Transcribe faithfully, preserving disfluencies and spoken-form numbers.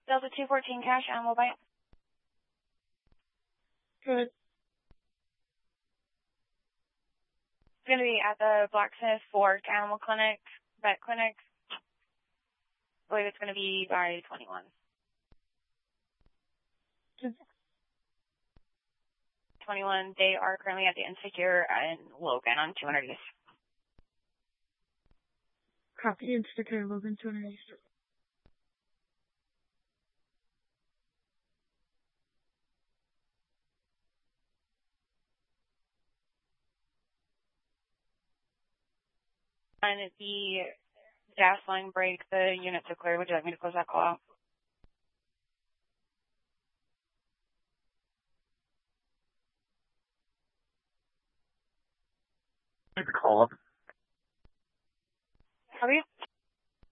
Delta two fourteen cash, animal bite. Good. It's going to be at the Blacksmith Fork Animal Clinic, vet clinic. I believe it's going to be by twenty-one. twenty-one, they are currently at the Insecure in Logan on two hundred East. Copy, Insecure, Logan, two hundred East. And the gas line break, the units are clear. Would you like me to close that call out? Make the call up. How are you?